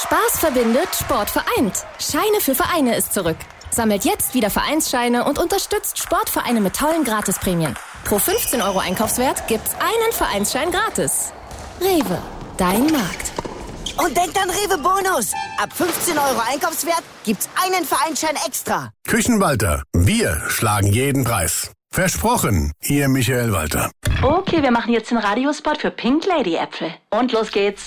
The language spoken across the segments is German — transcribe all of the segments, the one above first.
Spaß verbindet, Sport vereint. Scheine für Vereine ist zurück. Sammelt jetzt wieder Vereinsscheine und unterstützt Sportvereine mit tollen Gratisprämien. Pro 15 € Einkaufswert gibt's einen Vereinsschein gratis. Rewe, dein Markt. Und denkt an Rewe Bonus. Ab 15 € Einkaufswert gibt's einen Vereinsschein extra. Küchenwalter, wir schlagen jeden Preis. Versprochen, Ihr Michael Walter. Okay, wir machen jetzt den Radiospot für Pink Lady Äpfel. Und los geht's.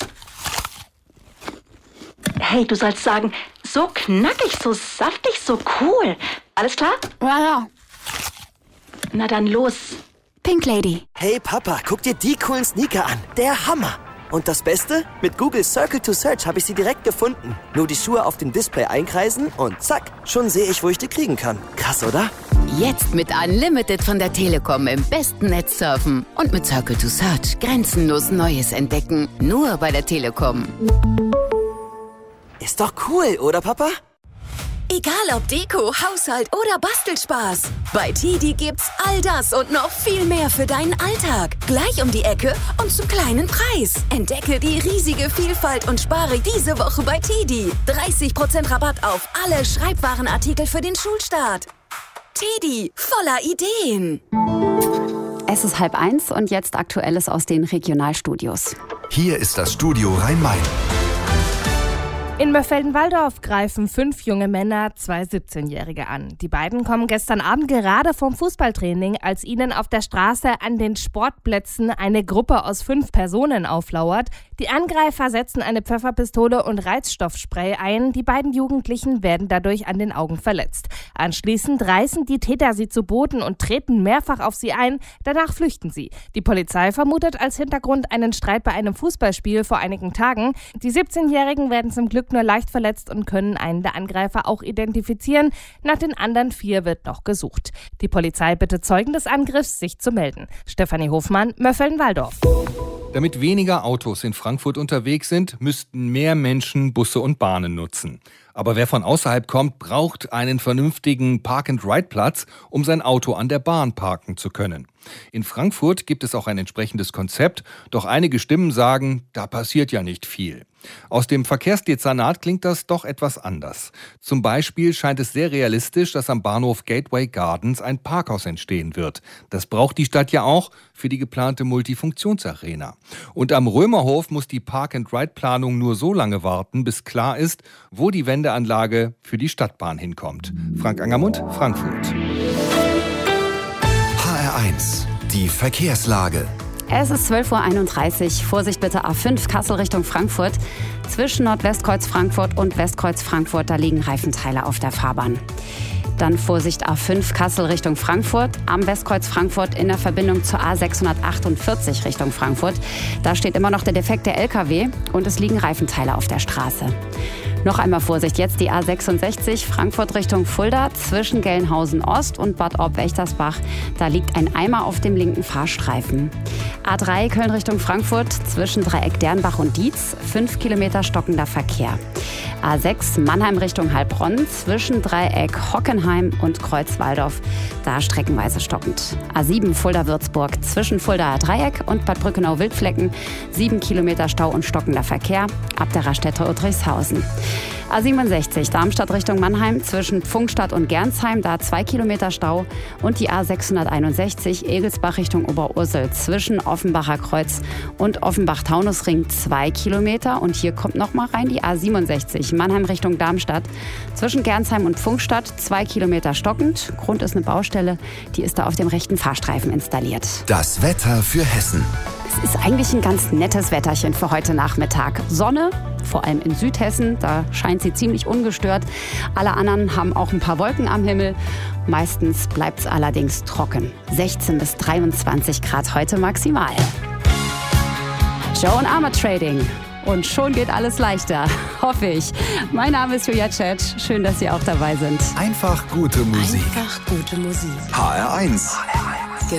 Hey, du sollst sagen, so knackig, so saftig, so cool. Alles klar? Ja. Na dann los. Pink Lady. Hey Papa, guck dir die coolen Sneaker an. Der Hammer. Und das Beste? Mit Google Circle to Search habe ich sie direkt gefunden. Nur die Schuhe auf dem Display einkreisen und zack, schon sehe ich, wo ich die kriegen kann. Krass, oder? Jetzt mit Unlimited von der Telekom im besten Netz surfen. Und mit Circle to Search grenzenlos Neues entdecken. Nur bei der Telekom. Ist doch cool, oder Papa? Egal ob Deko, Haushalt oder Bastelspaß. Bei TIDI gibt's all das und noch viel mehr für deinen Alltag. Gleich um die Ecke und zum kleinen Preis. Entdecke die riesige Vielfalt und spare diese Woche bei TIDI. 30% Rabatt auf alle Schreibwarenartikel für den Schulstart. TIDI, voller Ideen. Es ist 12:30 und jetzt Aktuelles aus den Regionalstudios. Hier ist das Studio Rhein-Main. In Mörfelden-Walldorf greifen 5 junge Männer 2 17-Jährige an. Die beiden kommen gestern Abend gerade vom Fußballtraining, als ihnen auf der Straße an den Sportplätzen eine Gruppe aus 5 Personen auflauert. Die Angreifer setzen eine Pfefferpistole und Reizstoffspray ein. Die beiden Jugendlichen werden dadurch an den Augen verletzt. Anschließend reißen die Täter sie zu Boden und treten mehrfach auf sie ein. Danach flüchten sie. Die Polizei vermutet als Hintergrund einen Streit bei einem Fußballspiel vor einigen Tagen. Die 17-Jährigen werden zum Glück nur leicht verletzt und können einen der Angreifer auch identifizieren. Nach den anderen 4 wird noch gesucht. Die Polizei bittet Zeugen des Angriffs, sich zu melden. Stefanie Hofmann, Mörfelden-Walldorf. Damit weniger Autos in Frankfurt unterwegs sind, müssten mehr Menschen Busse und Bahnen nutzen. Aber wer von außerhalb kommt, braucht einen vernünftigen Park-and-Ride-Platz, um sein Auto an der Bahn parken zu können. In Frankfurt gibt es auch ein entsprechendes Konzept, doch einige Stimmen sagen, da passiert ja nicht viel. Aus dem Verkehrsdezernat klingt das doch etwas anders. Zum Beispiel scheint es sehr realistisch, dass am Bahnhof Gateway Gardens ein Parkhaus entstehen wird. Das braucht die Stadt ja auch für die geplante Multifunktionsarena. Und am Römerhof muss die Park-and-Ride-Planung nur so lange warten, bis klar ist, wo die Wendeanlage für die Stadtbahn hinkommt. Frank Angermund, Frankfurt. HR1, die Verkehrslage. Es ist 12:31 Uhr. Vorsicht bitte A5 Kassel Richtung Frankfurt. Zwischen Nordwestkreuz Frankfurt und Westkreuz Frankfurt, da liegen Reifenteile auf der Fahrbahn. Dann Vorsicht A5 Kassel Richtung Frankfurt. Am Westkreuz Frankfurt in der Verbindung zur A648 Richtung Frankfurt. Da steht immer noch der defekte LKW und es liegen Reifenteile auf der Straße. Noch einmal Vorsicht, jetzt die A66 Frankfurt Richtung Fulda zwischen Gelnhausen Ost und Bad Orb-Wächtersbach. Da liegt ein Eimer auf dem linken Fahrstreifen. A3 Köln Richtung Frankfurt zwischen Dreieck Dernbach und Dietz, 5 Kilometer stockender Verkehr. A6 Mannheim Richtung Heilbronn zwischen Dreieck Hockenheim und Kreuz-Walldorf, da streckenweise stockend. A7 Fulda-Würzburg zwischen Fuldaer Dreieck und Bad Brückenau-Wildflecken, 7 Kilometer Stau und stockender Verkehr ab der Raststätte Udrichshausen. A67 Darmstadt Richtung Mannheim zwischen Pfungstadt und Gernsheim, da 2 Kilometer Stau. Und die A661 Egelsbach Richtung Oberursel zwischen Offenbacher Kreuz und Offenbach-Taunusring 2 Kilometer. Und hier kommt noch mal rein die A67 Mannheim Richtung Darmstadt zwischen Gernsheim und Pfungstadt 2 Kilometer stockend. Grund ist eine Baustelle, die ist da auf dem rechten Fahrstreifen installiert. Das Wetter für Hessen. Es ist eigentlich ein ganz nettes Wetterchen für heute Nachmittag. Sonne, vor allem in Südhessen, da scheint sie ziemlich ungestört. Alle anderen haben auch ein paar Wolken am Himmel. Meistens bleibt es allerdings trocken. 16 bis 23 Grad heute maximal. Joan Armour Trading. Und schon geht alles leichter, hoffe ich. Mein Name ist Julia Tschetsch. Schön, dass Sie auch dabei sind. Einfach gute Musik. Einfach gute Musik. HR1.